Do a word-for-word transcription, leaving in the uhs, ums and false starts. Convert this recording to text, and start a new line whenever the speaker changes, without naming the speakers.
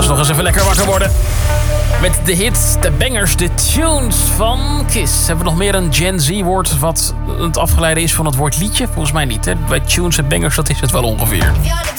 nog eens even lekker wakker worden. Met de hits, de bangers, de tunes van Kiss. Hebben we nog meer een Gen Z-woord wat het afgeleide is van het woord liedje? Volgens mij niet, hè? Bij tunes en bangers, dat is het wel ongeveer.